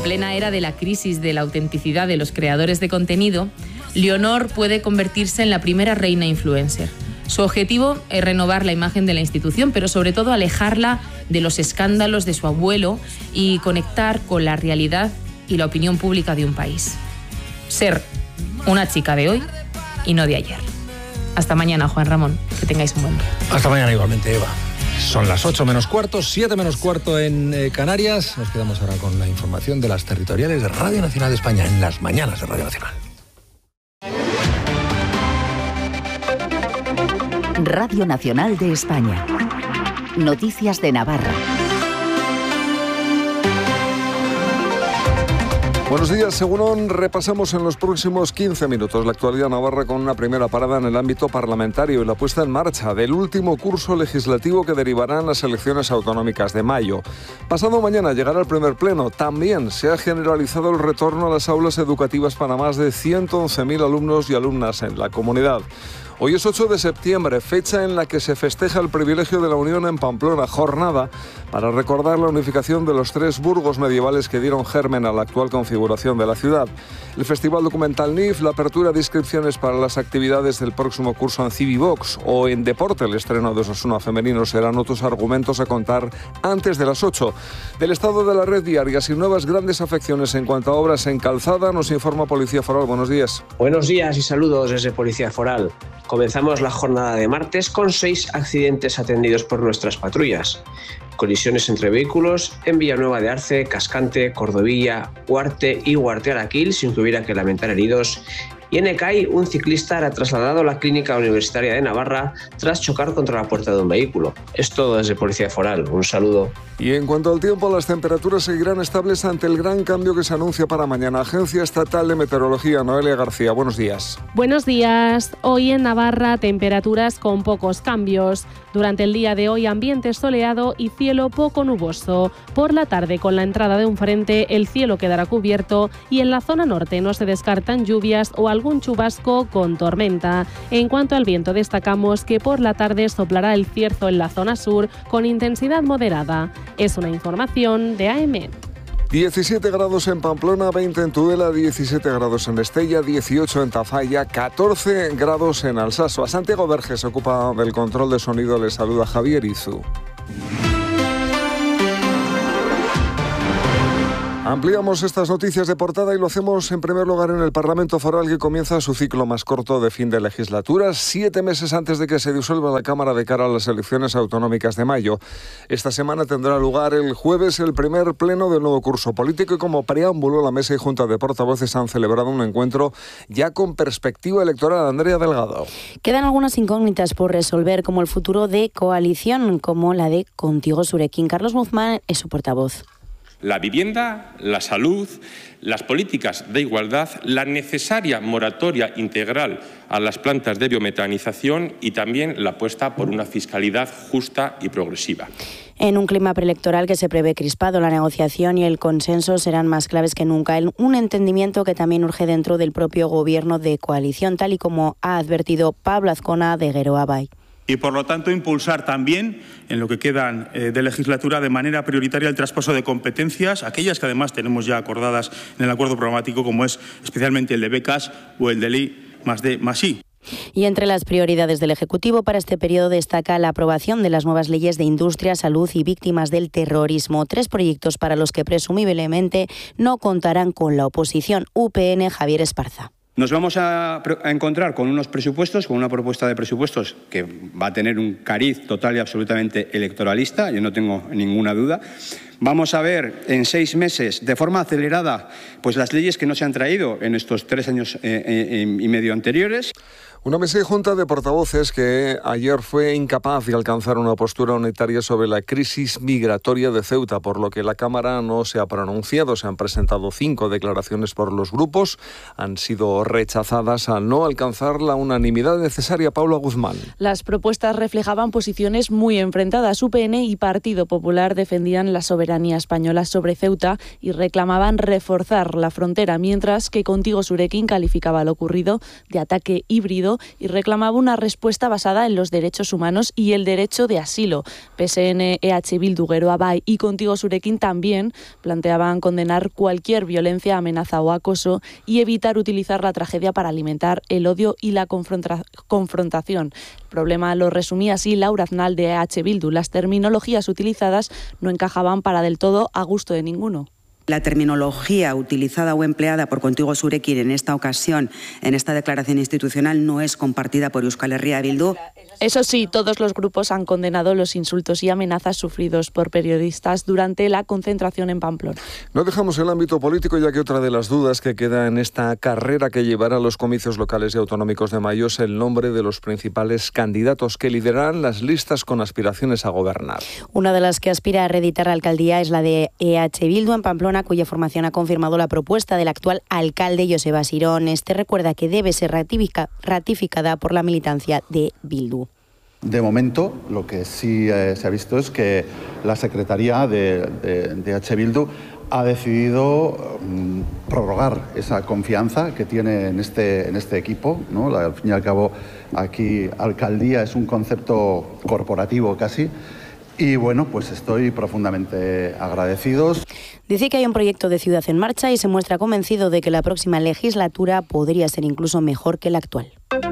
plena era de la crisis de la autenticidad de los creadores de contenido, Leonor puede convertirse en la primera reina influencer. Su objetivo es renovar la imagen de la institución, pero sobre todo alejarla de los escándalos de su abuelo y conectar con la realidad y la opinión pública de un país. Ser una chica de hoy y no de ayer. Hasta mañana, Juan Ramón. Que tengáis un buen día. Hasta mañana igualmente, Eva. Son las 8 menos cuarto, 7 menos cuarto en Canarias. Nos quedamos ahora con la información de las territoriales de Radio Nacional de España en las mañanas de Radio Nacional. Radio Nacional de España. Noticias de Navarra. Buenos días, según repasamos en los próximos 15 minutos la actualidad navarra con una primera parada en el ámbito parlamentario y la puesta en marcha del último curso legislativo que derivará en las elecciones autonómicas de mayo. Pasado mañana llegará el primer pleno. También se ha generalizado el retorno a las aulas educativas para más de 111.000 alumnos y alumnas en la comunidad. Hoy es 8 de septiembre, fecha en la que se festeja el privilegio de la Unión en Pamplona, jornada para recordar la unificación de los 3 burgos medievales que dieron germen a la actual configuración de la ciudad. El Festival Documental NIF, la apertura de inscripciones para las actividades del próximo curso en Civivox o en Deporte, el estreno de Osasuna Femenino serán otros argumentos a contar antes de las 8. Del estado de la red viaria y nuevas grandes afecciones en cuanto a obras en calzada, nos informa Policía Foral. Buenos días. Buenos días y saludos desde Policía Foral. Comenzamos la jornada de martes con 6 accidentes atendidos por nuestras patrullas. Colisiones entre vehículos en Villanueva de Arce, Cascante, Cordovilla, Huarte y Huarte-Araquil, sin que hubiera que lamentar heridos. Y en Ecai, un ciclista era trasladado a la Clínica Universitaria de Navarra tras chocar contra la puerta de un vehículo. Es todo desde Policía Foral. Un saludo. Y en cuanto al tiempo, las temperaturas seguirán estables ante el gran cambio que se anuncia para mañana. Agencia Estatal de Meteorología, Noelia García, buenos días. Buenos días. Hoy en Navarra, temperaturas con pocos cambios. Durante el día de hoy, ambiente soleado y cielo poco nuboso. Por la tarde, con la entrada de un frente, el cielo quedará cubierto y en la zona norte no se descartan lluvias o algún chubasco con tormenta. En cuanto al viento, destacamos que por la tarde soplará el cierzo en la zona sur con intensidad moderada. Es una información de AM. 17 grados en Pamplona, 20 en Tudela, 17 grados en Estella, 18 en Tafalla, 14 grados en Alsaso. A Santiago Verges ocupa del control de sonido. Le saluda Javier Izu. Ampliamos estas noticias de portada y lo hacemos en primer lugar en el Parlamento Foral, que comienza su ciclo más corto de fin de legislatura, 7 meses antes de que se disuelva la Cámara de cara a las elecciones autonómicas de mayo. Esta semana tendrá lugar el jueves el primer pleno del nuevo curso político y como preámbulo la Mesa y Junta de Portavoces han celebrado un encuentro ya con perspectiva electoral. Andrea Delgado. Quedan algunas incógnitas por resolver, como el futuro de coalición, como la de Contigo Surekin. Carlos Guzmán es su portavoz. La vivienda, la salud, las políticas de igualdad, la necesaria moratoria integral a las plantas de biometanización y también la apuesta por una fiscalidad justa y progresiva. En un clima preelectoral que se prevé crispado, la negociación y el consenso serán más claves que nunca. Un entendimiento que también urge dentro del propio gobierno de coalición, tal y como ha advertido Pablo Azcona de Geroa Bai. Y, por lo tanto, impulsar también, en lo que quedan de legislatura, de manera prioritaria el traspaso de competencias, aquellas que además tenemos ya acordadas en el acuerdo programático, como es especialmente el de becas o el del I+D+I. Y entre las prioridades del Ejecutivo para este periodo destaca la aprobación de las nuevas leyes de industria, salud y víctimas del terrorismo. 3 proyectos para los que presumiblemente no contarán con la oposición. UPN, Javier Esparza. Nos vamos a encontrar con unos presupuestos, con una propuesta de presupuestos que va a tener un cariz total y absolutamente electoralista, yo no tengo ninguna duda. Vamos a ver en 6 meses, de forma acelerada, pues las leyes que no se han traído en estos 3 años y medio anteriores. Una mesa y junta de portavoces que ayer fue incapaz de alcanzar una postura unitaria sobre la crisis migratoria de Ceuta, por lo que la Cámara no se ha pronunciado. Se han presentado 5 declaraciones por los grupos, han sido rechazadas al no alcanzar la unanimidad necesaria. Paula Guzmán. Las propuestas reflejaban posiciones muy enfrentadas. UPN y Partido Popular defendían la soberanía española sobre Ceuta y reclamaban reforzar la frontera, mientras que Contigo Surekin calificaba lo ocurrido de ataque híbrido asilo y reclamaba una respuesta basada en los derechos humanos y el derecho de asilo. PSN, EH Bildu, Geroa Bai y Contigo Zurekin también planteaban condenar cualquier violencia, amenaza o acoso y evitar utilizar la tragedia para alimentar el odio y la confrontación. El problema lo resumía así Laura Aznal de EH Bildu. Las terminologías utilizadas no encajaban para del todo a gusto de ninguno. La terminología utilizada o empleada por Contigo Zurekin en esta ocasión, en esta declaración institucional, no es compartida por Euskal Herria Bildu. Eso sí, todos los grupos han condenado los insultos y amenazas sufridos por periodistas durante la concentración en Pamplona. No dejamos el ámbito político, ya que otra de las dudas que queda en esta carrera que llevará a los comicios locales y autonómicos de mayo es el nombre de los principales candidatos que liderarán las listas con aspiraciones a gobernar. Una de las que aspira a reeditar la alcaldía es la de EH Bildu en Pamplona, cuya formación ha confirmado la propuesta del actual alcalde Joseba Sirón. Este recuerda que debe ser ratificada por la militancia de Bildu. De momento, lo que sí se ha visto es que la Secretaría de EH Bildu ha decidido prorrogar esa confianza que tiene en este equipo, ¿no? Al fin y al cabo, aquí alcaldía es un concepto corporativo casi. Y bueno, pues estoy profundamente agradecido. Dice que hay un proyecto de ciudad en marcha y se muestra convencido de que la próxima legislatura podría ser incluso mejor que la actual.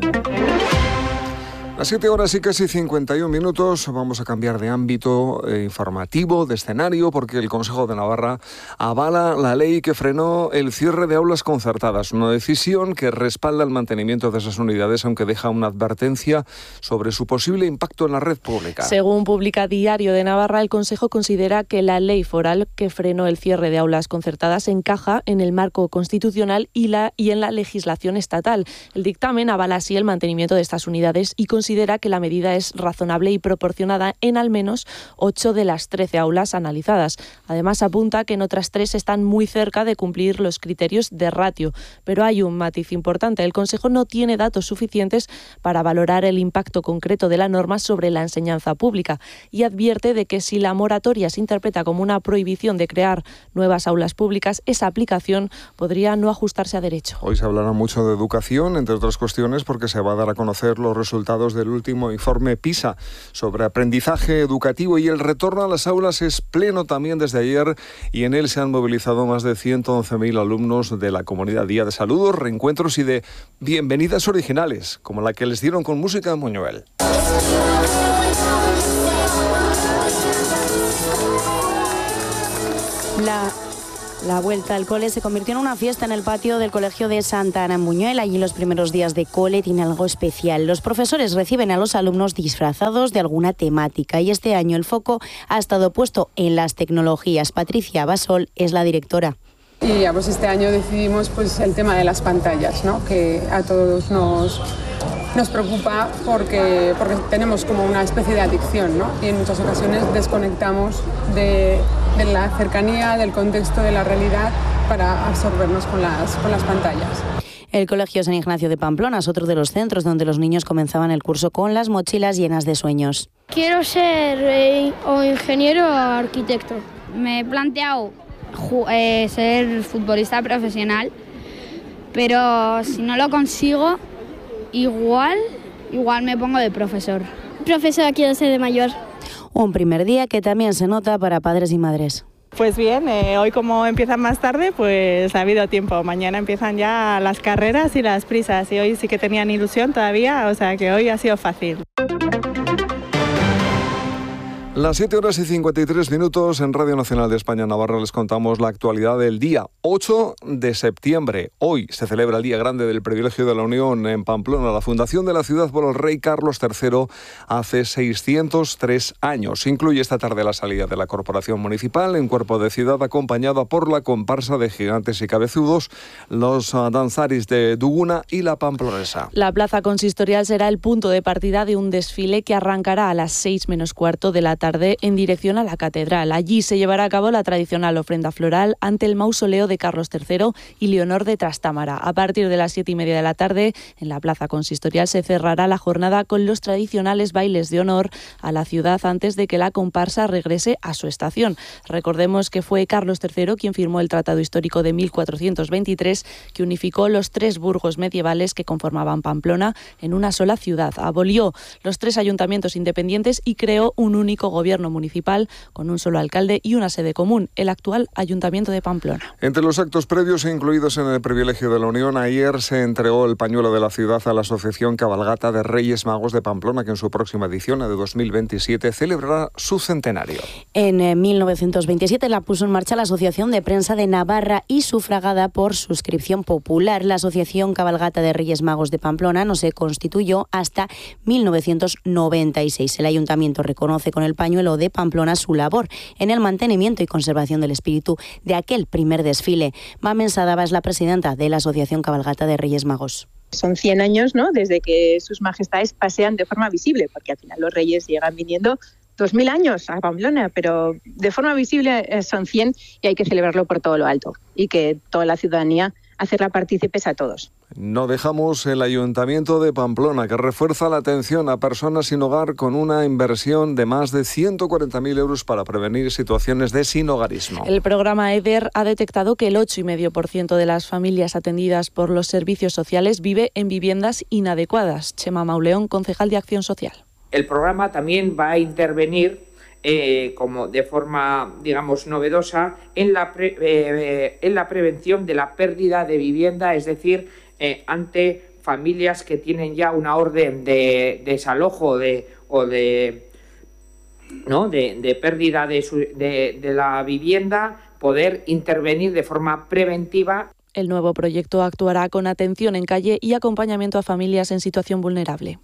A 7 horas y casi 51 minutos vamos a cambiar de ámbito informativo, de escenario, porque el Consejo de Navarra avala la ley que frenó el cierre de aulas concertadas, una decisión que respalda el mantenimiento de esas unidades, aunque deja una advertencia sobre su posible impacto en la red pública. Según publica Diario de Navarra, el Consejo considera que la ley foral que frenó el cierre de aulas concertadas encaja en el marco constitucional y en la legislación estatal. El dictamen avala así el mantenimiento de estas unidades y considera que la medida es razonable y proporcionada en al menos 8 de las 13 aulas analizadas. Además, apunta que en otras 3 están muy cerca de cumplir los criterios de ratio. Pero hay un matiz importante. El Consejo no tiene datos suficientes para valorar el impacto concreto de la norma sobre la enseñanza pública y advierte de que si la moratoria se interpreta como una prohibición de crear nuevas aulas públicas, esa aplicación podría no ajustarse a derecho. Hoy se hablará mucho de educación, entre otras cuestiones, porque se va a dar a conocer los resultados del último informe PISA sobre aprendizaje educativo, y el retorno a las aulas es pleno también desde ayer, y en él se han movilizado más de 111.000 alumnos de la comunidad. Día de saludos, reencuentros y de bienvenidas originales, como la que les dieron con música en Buñuel. La vuelta al cole se convirtió en una fiesta en el patio del Colegio de Santa Ana en Buñuel. Allí los primeros días de cole tienen algo especial. Los profesores reciben a los alumnos disfrazados de alguna temática y este año el foco ha estado puesto en las tecnologías. Patricia Basol es la directora. Y pues este año decidimos pues el tema de las pantallas, ¿no? Que a todos nos preocupa porque tenemos como una especie de adicción, ¿no? Y en muchas ocasiones desconectamos de la cercanía, del contexto, de la realidad para absorbernos con las pantallas. El Colegio San Ignacio de Pamplona es otro de los centros donde los niños comenzaban el curso con las mochilas llenas de sueños. Quiero ser o ingeniero o arquitecto. Me he planteado ser futbolista profesional, pero si no lo consigo, igual me pongo de profesor. Profesora quiero ser de mayor. Un primer día que también se nota para padres y madres. Pues bien, hoy como empiezan más tarde, pues ha habido tiempo. Mañana empiezan ya las carreras y las prisas y hoy sí que tenían ilusión todavía, o sea que hoy ha sido fácil. Las 7 horas y 53 minutos en Radio Nacional de España Navarra les contamos la actualidad del día 8 de septiembre. Hoy se celebra el Día Grande del Privilegio de la Unión en Pamplona. La fundación de la ciudad por el rey Carlos III hace 603 años. Incluye esta tarde la salida de la corporación municipal en cuerpo de ciudad, acompañada por la comparsa de gigantes y cabezudos, los danzaris de Duguna y la pamplonesa. La plaza consistorial será el punto de partida de un desfile que arrancará a las 6 menos cuarto de la tarde en dirección a la catedral. Allí se llevará a cabo la tradicional ofrenda floral ante el mausoleo de Carlos III y Leonor de Trastámara. A partir de las 7:30 de la tarde, en la plaza consistorial se cerrará la jornada con los tradicionales bailes de honor a la ciudad antes de que la comparsa regrese a su estación. Recordemos que fue Carlos III quien firmó el Tratado Histórico de 1423 que unificó los 3 burgos medievales que conformaban Pamplona en una sola ciudad. Abolió los 3 ayuntamientos independientes y creó un único gobierno municipal con un solo alcalde y una sede común, el actual Ayuntamiento de Pamplona. Entre los actos previos e incluidos en el privilegio de la Unión, ayer se entregó el pañuelo de la ciudad a la Asociación Cabalgata de Reyes Magos de Pamplona, que en su próxima edición, la de 2027, celebrará su centenario. En 1927 la puso en marcha la Asociación de Prensa de Navarra y sufragada por suscripción popular. La Asociación Cabalgata de Reyes Magos de Pamplona no se constituyó hasta 1996. El Ayuntamiento reconoce con el pañuelo de Pamplona su labor en el mantenimiento y conservación del espíritu de aquel primer desfile. Mamen Sadaba es la presidenta de la Asociación Cabalgata de Reyes Magos. Son 100 años, ¿no?, desde que sus majestades pasean de forma visible, porque al final los reyes llegan viniendo 2000 años a Pamplona, pero de forma visible son 100 y hay que celebrarlo por todo lo alto y que toda la ciudadanía hacerla partícipes a todos. No dejamos el Ayuntamiento de Pamplona, que refuerza la atención a personas sin hogar con una inversión de más de 140.000 euros para prevenir situaciones de sinhogarismo. El programa EDER ha detectado que el 8,5% de las familias atendidas por los servicios sociales vive en viviendas inadecuadas. Chema Mauleón, concejal de Acción Social. El programa también va a intervenir como de forma, digamos, novedosa en la prevención de la pérdida de vivienda, es decir, ante familias que tienen ya una orden de desalojo de pérdida de la vivienda, poder intervenir de forma preventiva. El nuevo proyecto actuará con atención en calle y acompañamiento a familias en situación vulnerable.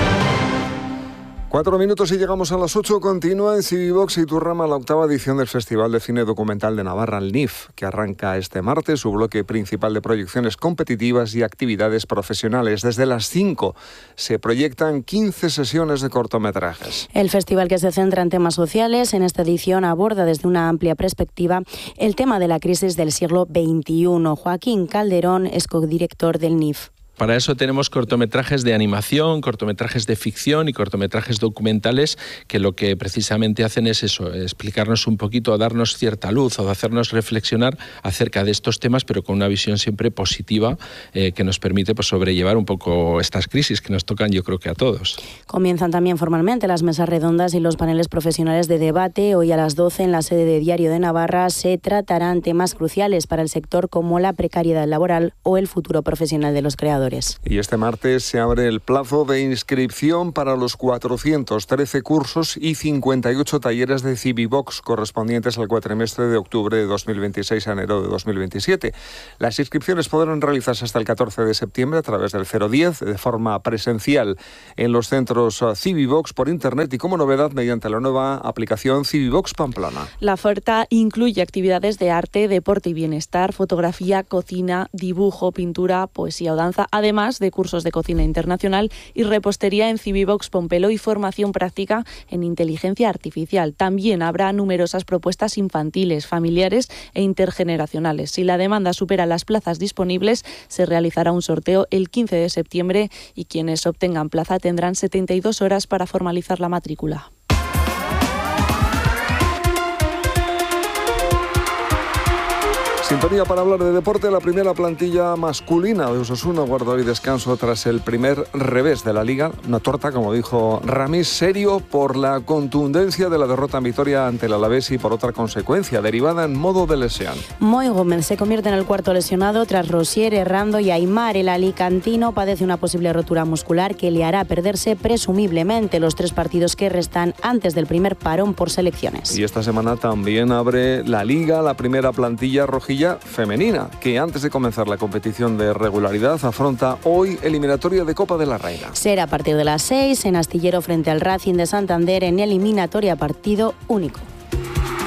4 minutos y llegamos a las 8. Continúa en CiviVox y Iturrama la 8ª edición del Festival de Cine Documental de Navarra, el NIF, que arranca este martes su bloque principal de proyecciones competitivas y actividades profesionales. Desde las 5 se proyectan 15 sesiones de cortometrajes. El festival, que se centra en temas sociales, en esta edición aborda desde una amplia perspectiva el tema de la crisis del siglo XXI. Joaquín Calderón es codirector del NIF. Para eso tenemos cortometrajes de animación, cortometrajes de ficción y cortometrajes documentales que lo que precisamente hacen es eso, explicarnos un poquito, darnos cierta luz o hacernos reflexionar acerca de estos temas, pero con una visión siempre positiva que nos permite sobrellevar un poco estas crisis que nos tocan, yo creo que a todos. Comienzan también formalmente las mesas redondas y los paneles profesionales de debate. Hoy a las 12 en la sede de Diario de Navarra se tratarán temas cruciales para el sector como la precariedad laboral o el futuro profesional de los creadores. Y este martes se abre el plazo de inscripción para los 413 cursos y 58 talleres de CiviVox correspondientes al cuatrimestre de octubre de 2026 a enero de 2027. Las inscripciones podrán realizarse hasta el 14 de septiembre a través del 010 de forma presencial en los centros CiviVox por internet y como novedad mediante la nueva aplicación CiviVox Pamplona. La oferta incluye actividades de arte, deporte y bienestar, fotografía, cocina, dibujo, pintura, poesía o danza, además de cursos de cocina internacional y repostería en CiviVox Pompelo y formación práctica en inteligencia artificial. También habrá numerosas propuestas infantiles, familiares e intergeneracionales. Si la demanda supera las plazas disponibles, se realizará un sorteo el 15 de septiembre y quienes obtengan plaza tendrán 72 horas para formalizar la matrícula. Sintonía para hablar de deporte. La primera plantilla masculina de Osasuna guarda hoy descanso tras el primer revés de la Liga. Una torta, como dijo Ramis, serio por la contundencia de la derrota en Vitoria ante el Alavés y por otra consecuencia derivada en modo de lesión. Moy Gómez se convierte en el cuarto lesionado tras Rosier, Errando y Aimar. El alicantino padece una posible rotura muscular que le hará perderse presumiblemente los 3 partidos que restan antes del primer parón por selecciones. Y esta semana también abre la Liga, la primera plantilla rojilla femenina, que antes de comenzar la competición de regularidad afronta hoy eliminatoria de Copa de la Reina. Será a partir de las 6 en Astillero frente al Racing de Santander en eliminatoria partido único.